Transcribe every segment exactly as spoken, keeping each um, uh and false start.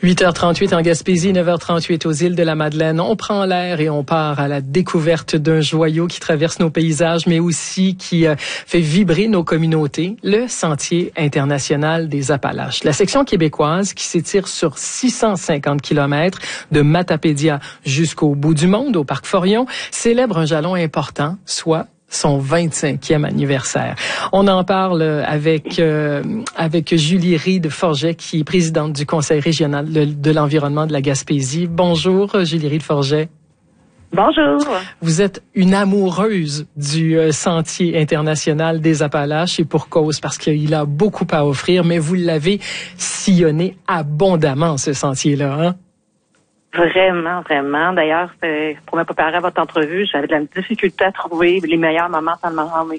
huit heures trente-huit en Gaspésie, neuf heures trente-huit aux îles de la Madeleine. On prend l'air et on part à la découverte d'un joyau qui traverse nos paysages, mais aussi qui euh, fait vibrer nos communautés, le Sentier international des Appalaches. La section québécoise qui s'étire sur six cent cinquante kilomètres de Matapédia jusqu'au bout du monde, au Parc Forillon, célèbre un jalon important, soit son vingt-cinquième anniversaire. On en parle avec euh, avec Julie Reid Forget, qui est présidente du Conseil régional de, de l'environnement de la Gaspésie. Bonjour, Julie Reid Forget. Bonjour. Vous êtes une amoureuse du euh, Sentier international des Appalaches, et pour cause, parce qu'il a beaucoup à offrir, mais vous l'avez sillonné abondamment, ce sentier-là, hein? Vraiment, vraiment. D'ailleurs, pour me préparer à votre entrevue, j'avais de la difficulté à trouver les meilleurs moments sans me rendre.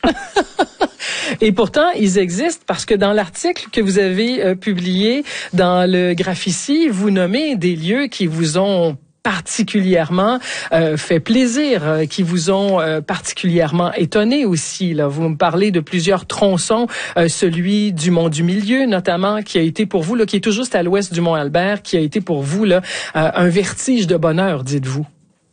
Et pourtant, ils existent, parce que dans l'article que vous avez euh, publié dans le Graphici, vous nommez des lieux qui vous ont particulièrement euh, fait plaisir, euh, qui vous ont euh, particulièrement étonné aussi. Là, vous me parlez de plusieurs tronçons, euh, celui du Mont du Milieu notamment, qui a été pour vous, là, qui est tout juste à l'ouest du Mont Albert, qui a été pour vous là euh, un vertige de bonheur, dites-vous.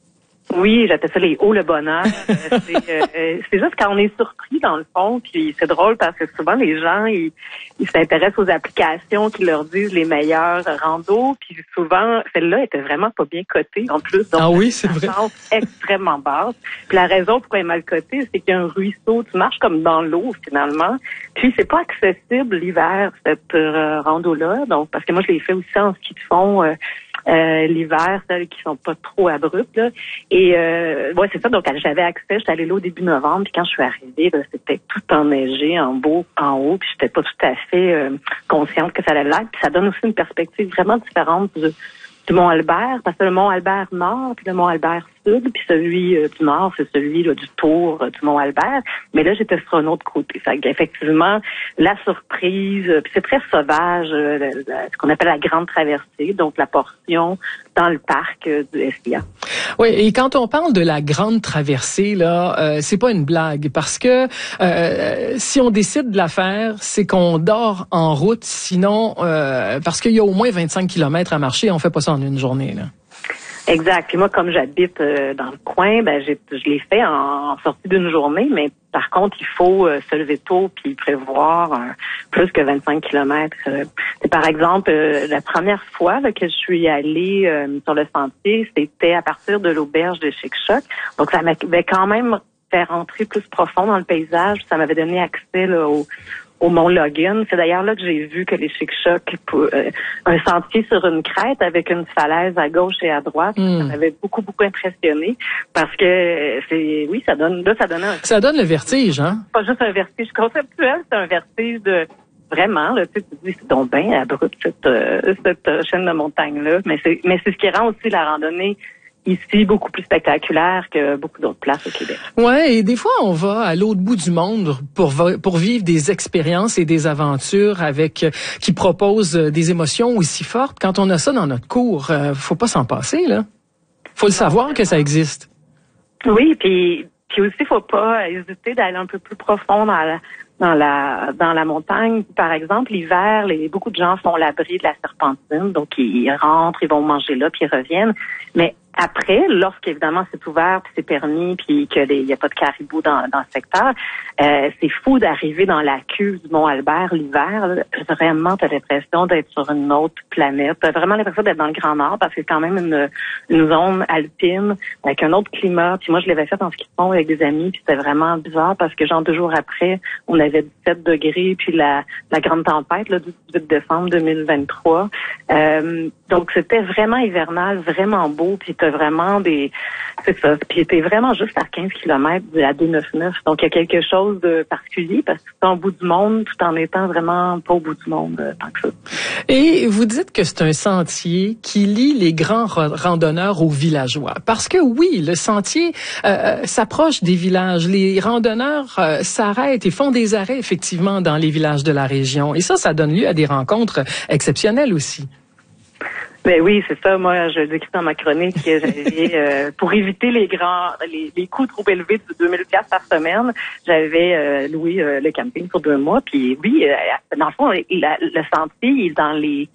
Oui, j'appelle ça les hauts le bonheur. euh, c'est, euh, c'est juste quand on est surpris dans le fond, puis c'est drôle parce que souvent les gens ils, ils s'intéressent aux applications qui leur disent les meilleurs randos, puis souvent celle-là était vraiment pas bien cotée en plus. Donc, ah oui, c'est vrai. Extrêmement basse. Puis la raison pourquoi elle est mal cotée, c'est qu'il y a un ruisseau, tu marches comme dans l'eau finalement. Puis c'est pas accessible l'hiver cette euh, rando-là, donc parce que moi je l'ai fait aussi en ski de fond. Euh, Euh, l'hiver, celles qui sont pas trop abruptes, là. Et euh, ouais, c'est ça. Donc j'avais accès, j'étais allée là au début novembre, puis quand je suis arrivée, là, c'était tout enneigé en beau, en haut, puis j'étais pas tout à fait euh, consciente que ça allait l'être. Puis ça donne aussi une perspective vraiment différente du, du Mont Albert, parce que le Mont Albert Nord, puis le Mont Albert Sud, puis celui euh, du Nord, c'est celui là, du tour euh, du Mont Albert. Mais là, j'étais sur un autre côté. Fait qu'effectivement, la surprise, euh, puis c'est très sauvage, euh, la, la, ce qu'on appelle la grande traversée, donc la portion dans le parc euh, du S I A. Oui, et quand on parle de la grande traversée, là, euh, c'est pas une blague, parce que euh, si on décide de la faire, c'est qu'on dort en route, sinon, euh, parce qu'il y a au moins vingt-cinq kilomètres à marcher, on fait pas ça en une journée, là. Exact. Puis moi, comme j'habite euh, dans le coin, ben j'ai, je l'ai fait en, en sortie d'une journée, mais par contre, il faut euh, se lever tôt puis prévoir euh, plus que vingt-cinq kilomètres. Euh, par exemple, euh, la première fois là, que je suis allée euh, sur le sentier, c'était à partir de l'auberge de Chic-Choc. Donc, ça m'avait quand même fait rentrer plus profond dans le paysage. Ça m'avait donné accès là, au au Mont Logan. C'est d'ailleurs là que j'ai vu que les Chic-Chocs, euh, un sentier sur une crête avec une falaise à gauche et à droite, mm. ça m'avait beaucoup, beaucoup impressionné parce que c'est, oui, ça donne, là, ça donne un... Ça donne le vertige, hein? Pas juste un vertige conceptuel, c'est un vertige de, vraiment, là, tu sais, tu dis, c'est donc bien abrupt, cette, euh, cette euh, chaîne de montagne-là, mais c'est, mais c'est ce qui rend aussi la randonnée ici beaucoup plus spectaculaire que beaucoup d'autres places au Québec. Ouais, et des fois on va à l'autre bout du monde pour pour vivre des expériences et des aventures avec qui proposent des émotions aussi fortes. Quand on a ça dans notre cours, euh, faut pas s'en passer là. Faut le savoir que ça existe. Oui, puis puis aussi faut pas hésiter d'aller un peu plus profond dans la dans la dans la montagne. Par exemple, l'hiver, les beaucoup de gens font l'abri de la serpentine, donc ils rentrent, ils vont manger là, puis ils reviennent. Mais après, lorsqu'évidemment c'est ouvert, puis c'est permis, puis qu'il n'y a pas de caribou dans, dans le secteur, euh, c'est fou d'arriver dans la cuve du Mont Albert l'hiver. Là. Vraiment, tu as l'impression d'être sur une autre planète. Tu as vraiment l'impression d'être dans le Grand Nord, parce que c'est quand même une, une zone alpine avec un autre climat. Puis moi, je l'avais fait en ski de fond avec des amis, puis c'était vraiment bizarre parce que genre deux jours après, on avait dix-sept degrés, puis la, la grande tempête là, du dix-huit décembre deux mille vingt-trois. Euh, donc, c'était vraiment hivernal, vraiment beau, puis t'as vraiment des... C'est ça. Puis t'es vraiment juste à quinze kilomètres de la deux cent quatre-vingt-dix-neuf. Donc, il y a quelque chose de particulier parce que c'est au bout du monde tout en étant vraiment pas au bout du monde euh, tant que ça. Et vous dites que c'est un sentier qui lie les grands randonneurs aux villageois. Parce que oui, le sentier euh, s'approche des villages. Les randonneurs euh, s'arrêtent et font des arrêts, effectivement, dans les villages de la région. Et ça, ça donne lieu à des rencontres exceptionnelles aussi. Ben oui, c'est ça. Moi, je le décris dans ma chronique que j'avais, euh, pour éviter les grands, les, les coûts trop élevés de deux mille dollars par semaine, j'avais euh, loué euh, le camping pour deux mois. Puis oui, euh, dans le fond, la, le sentier est dans les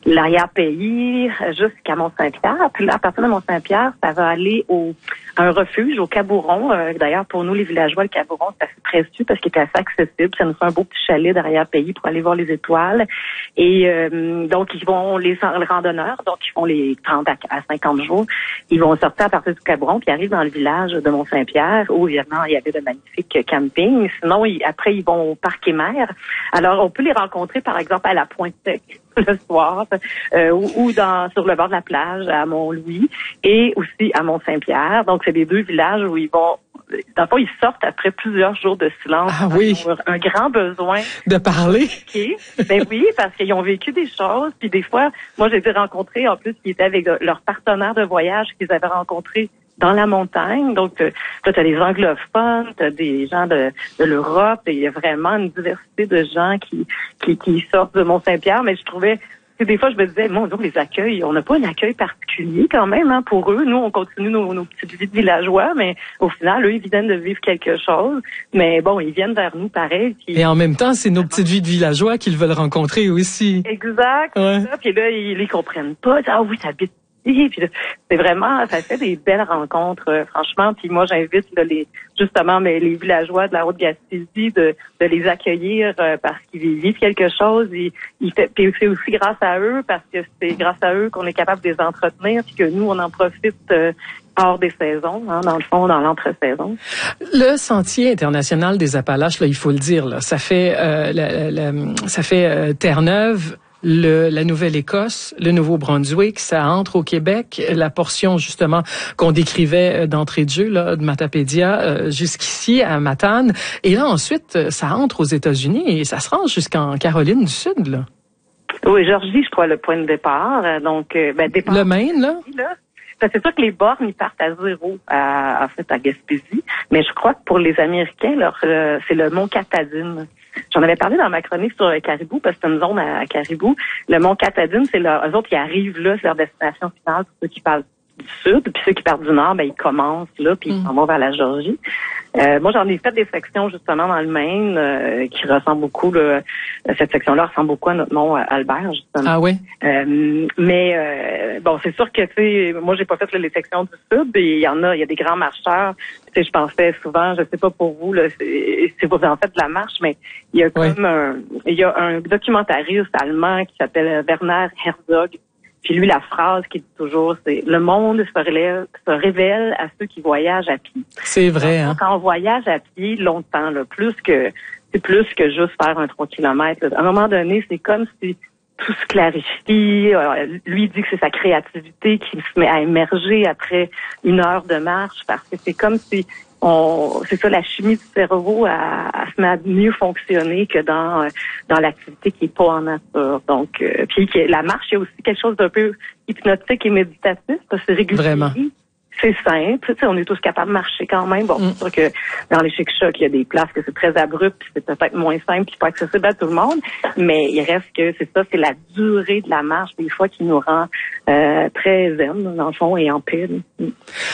l'arrière-pays jusqu'à Mont-Saint-Pierre. Puis là, à partir de Mont-Saint-Pierre, ça va aller au à un refuge au Cabouron. Euh, d'ailleurs, pour nous, les villageois, le Cabouron, c'est assez précieux parce qu'il est assez accessible. Ça nous fait un beau petit chalet d'arrière-pays pour aller voir les étoiles. Et euh, donc, ils vont, les, les randonneurs, donc ils font les trente à cinquante jours, ils vont sortir à partir du Cabouron puis arrivent dans le village de Mont-Saint-Pierre où, évidemment, il y avait de magnifiques campings. Sinon, ils, après, ils vont au Parc Émer. Alors, on peut les rencontrer, par exemple, à la Pointe-Sec le soir, euh, ou, ou dans sur le bord de la plage à Mont-Louis et aussi à Mont-Saint-Pierre. Donc, c'est les deux villages où ils vont, dans le fond, ils sortent après plusieurs jours de silence. Ah oui. Ils ont un grand besoin de parler. Okay. Ben oui, parce qu'ils ont vécu des choses. Puis des fois, moi, j'ai été rencontrer, en plus, qui étaient avec leur partenaire de voyage qu'ils avaient rencontré dans la montagne. Donc, euh, là, tu as des anglophones, tu as des gens de, de l'Europe, et il y a vraiment une diversité de gens qui, qui, qui sortent de Mont-Saint-Pierre. Mais je trouvais, des fois, je me disais, mon Dieu, les accueils, on n'a pas un accueil particulier quand même hein, pour eux. Nous, on continue nos, nos petites vies de villageois, mais au final, eux, ils viennent de vivre quelque chose. Mais bon, ils viennent vers nous pareil. Puis, et en même temps, c'est nos petites vies de villageois qu'ils veulent rencontrer aussi. Exact. Ouais. Ça. Puis là, ils les comprennent pas. Ah oui, t'habites ici. Puis c'est vraiment, ça fait des belles rencontres, euh, franchement. Puis moi, j'invite là, les justement mais les villageois de la Haute-Gaspésie de, de les accueillir euh, parce qu'ils vivent quelque chose. Ils, ils fait, puis c'est aussi grâce à eux, parce que c'est grâce à eux qu'on est capable de les entretenir, puis que nous, on en profite euh, hors des saisons, hein, dans le fond, dans l'entre-saison. Le Sentier international des Appalaches, là, il faut le dire, là, ça fait, euh, la, la, ça fait euh, Terre-Neuve, Le, la Nouvelle-Écosse, le Nouveau-Brunswick, ça entre au Québec. La portion, justement, qu'on décrivait d'entrée de jeu, là, de Matapédia, euh, jusqu'ici, à Matane. Et là, ensuite, ça entre aux États-Unis et ça se rend jusqu'en Caroline du Sud, là. Oui, Georgie, je crois, le point de départ. Donc, euh, ben, départ. Le Maine, là? là. C'est sûr que les bornes, ils partent à zéro, à, en fait, à Gaspésie. Mais je crois que pour les Américains, leur, euh, c'est le mont Katahdin. J'en avais parlé dans ma chronique sur le Caribou, parce que c'est une zone à, à Caribou. Le mont Katahdin, c'est leur, eux autres, ils arrivent là, c'est leur destination finale pour ceux qui parlent du sud. Puis ceux qui partent du nord, ben, ils commencent là, puis ils s'en vont vers la Georgie. Euh, moi, j'en ai fait des sections, justement, dans le Maine, euh, qui ressemblent beaucoup, là, cette section-là ressemble beaucoup à notre mont Albert, justement. Ah oui? Euh, mais, euh, bon, c'est sûr que, tu sais, moi, j'ai pas fait là, les sections du sud, et il y en a, il y a des grands marcheurs. Tu sais, je pensais souvent, je sais pas pour vous, là, c'est, c'est vous en faites de la marche, mais il y a comme oui. un, il y a un documentariste allemand qui s'appelle Werner Herzog. Puis lui, la phrase qu'il dit toujours, c'est « Le monde se, relève, se révèle à ceux qui voyagent à pied ». C'est vrai, hein? Donc, quand on voyage à pied longtemps, là, plus que c'est plus que juste faire un trois kilomètres. À un moment donné, c'est comme si tout se clarifie. Euh, lui dit que c'est sa créativité qui se met à émerger après une heure de marche, parce que c'est comme si on, c'est ça, la chimie du cerveau à, à se met à mieux fonctionner que dans dans l'activité qui est pas en nature. Donc, euh, puis la marche, il y a aussi quelque chose d'un peu hypnotique et méditatif, parce que c'est régulier. Vraiment. C'est simple, tu sais, on est tous capables de marcher quand même. Bon, mm. c'est sûr que dans les chic-chocs, il y a des places que c'est très abrupt, puis c'est peut-être moins simple, puis pas accessible à tout le monde, mais il reste que c'est ça, c'est la durée de la marche, des fois, qui nous rend euh, très zen, dans le fond, et en paix. Mm.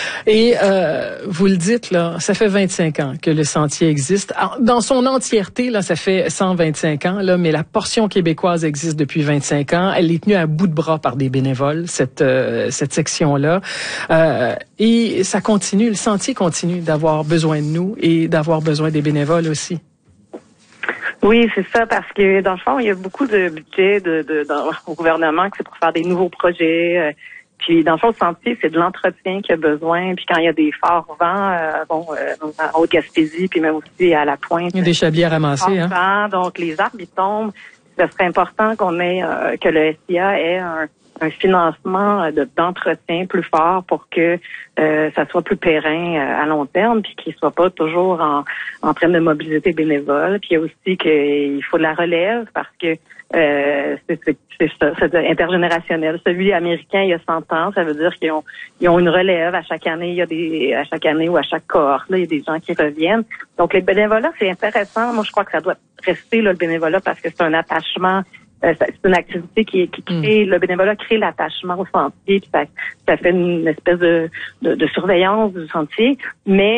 Et euh, vous le dites, là, ça fait vingt-cinq ans que le sentier existe. Dans son entièreté, là, ça fait cent vingt-cinq ans, là, mais la portion québécoise existe depuis vingt-cinq ans. Elle est tenue à bout de bras par des bénévoles, cette, euh, cette section-là. Euh, Et ça continue, le sentier continue d'avoir besoin de nous et d'avoir besoin des bénévoles aussi. Oui, c'est ça, parce que dans le fond, il y a beaucoup de budget de, de, dans, au gouvernement que c'est pour faire des nouveaux projets. Euh, puis dans le fond, le sentier, c'est de l'entretien qu'il y a besoin. Puis quand il y a des forts vents, euh, bon, euh, en Haute-Gaspésie, puis même aussi à la pointe. Il y a des chabliers à ramasser, hein. Vents, donc les arbres, ils tombent. Ce serait important qu'on ait, euh, que le S I A ait un un financement de, d'entretien plus fort pour que euh, ça soit plus périn euh, à long terme, puis qu'il soit pas toujours en, en train de mobiliser bénévoles. Puis il y a aussi qu'il faut de la relève, parce que euh, c'est, c'est, c'est ça, c'est intergénérationnel. Celui américain, il y a cent ans, ça veut dire qu'ils ont, ils ont une relève à chaque année. Il y a des, à chaque année ou à chaque cohorte, là, il y a des gens qui reviennent. Donc le bénévolat, c'est intéressant. Moi, je crois que ça doit rester là, le bénévolat, parce que c'est un attachement. Euh, c'est une activité qui, qui crée, mm. le bénévolat crée l'attachement au sentier, puis ça, ça fait une espèce de, de, de surveillance du sentier, mais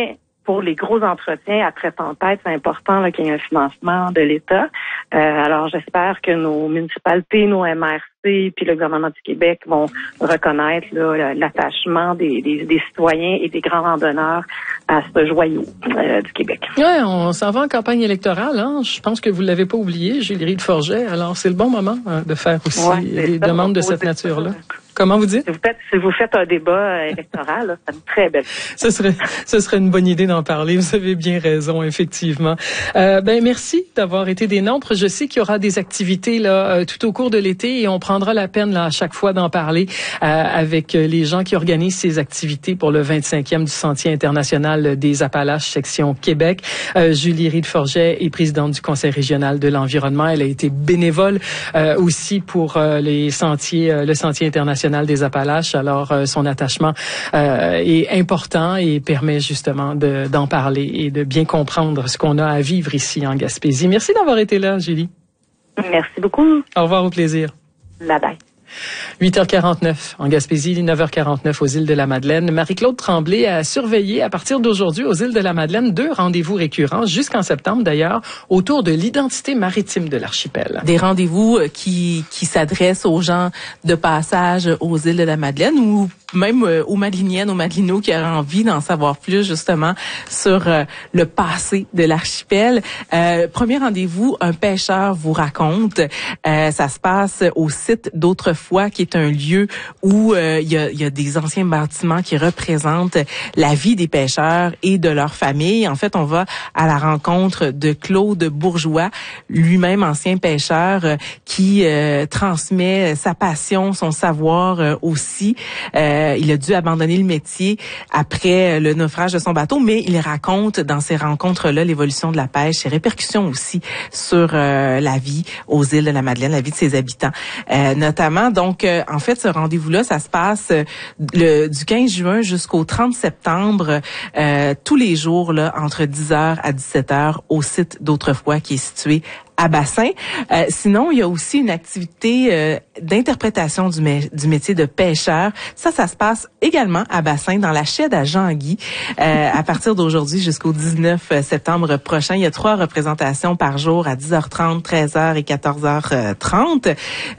pour les gros entretiens après tempête, c'est important là, qu'il y ait un financement de l'État. Euh, alors, j'espère que nos municipalités, nos M R C, puis le gouvernement du Québec vont reconnaître là, l'attachement des, des, des citoyens et des grands randonneurs à ce joyau euh, du Québec. Oui, on s'en va en campagne électorale. Hein? Je pense que vous l'avez pas oublié, Julie Forget. Alors, c'est le bon moment hein, de faire aussi ouais, des ça, demandes de cette nature-là. Ça. Comment vous dites? Si vous faites, si vous faites un débat électoral, là, c'est une très belle. ce serait, ce serait une bonne idée d'en parler. Vous avez bien raison, effectivement. Euh, ben merci d'avoir été des nôtres. Je sais qu'il y aura des activités là tout au cours de l'été et on prendra la peine là à chaque fois d'en parler euh, avec les gens qui organisent ces activités pour le vingt-cinquième du Sentier international des Appalaches section Québec. Euh, Julie Reid-Forget est présidente du Conseil régional de l'environnement. Elle a été bénévole euh, aussi pour euh, les sentiers, euh, le Sentier international des Appalaches. Alors, euh, son attachement euh, est important et permet justement de, d'en parler et de bien comprendre ce qu'on a à vivre ici en Gaspésie. Merci d'avoir été là, Julie. Merci beaucoup. Au revoir, au plaisir. Bye bye. huit heures quarante-neuf en Gaspésie, neuf heures quarante-neuf aux îles de la Madeleine. Marie-Claude Tremblay a surveillé à partir d'aujourd'hui aux îles de la Madeleine deux rendez-vous récurrents, jusqu'en septembre d'ailleurs, autour de l'identité maritime de l'archipel. Des rendez-vous qui, qui s'adressent aux gens de passage aux îles de la Madeleine ou même aux Madeliniennes, aux Madelinots qui auraient envie d'en savoir plus justement sur euh, le passé de l'archipel. Euh, premier rendez-vous, un pêcheur vous raconte. Euh, ça se passe au site d'Autrefois, qui est un lieu où euh, il y a, y a des anciens bâtiments qui représentent la vie des pêcheurs et de leurs familles. En fait, on va à la rencontre de Claude Bourgeois, lui-même ancien pêcheur, euh, qui euh, transmet sa passion, son savoir euh, aussi. Euh, il a dû abandonner le métier après le naufrage de son bateau, mais il raconte dans ces rencontres-là l'évolution de la pêche, ses répercussions aussi sur euh, la vie aux îles de la Madeleine, la vie de ses habitants. Euh, notamment, donc, euh, en fait, ce rendez-vous-là, ça se passe euh, le, du quinze juin jusqu'au trente septembre, euh, tous les jours, là, entre dix heures à dix-sept heures, au site d'Autrefois qui est situé à Bassin. Euh, sinon, il y a aussi une activité euh, d'interprétation du, mé- du métier de pêcheur. Ça, ça se passe également à Bassin, dans la Chaide à Jean-Guy. Euh, à partir d'aujourd'hui jusqu'au dix-neuf septembre prochain, il y a trois représentations par jour à dix heures trente, treize heures et quatorze heures trente.